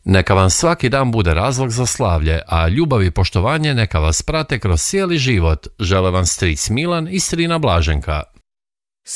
Neka vam svaki dan bude razlog za slavlje, a ljubav i poštovanje neka vas prate kroz cijeli život. Žele vam stric Milan i strina Blaženka.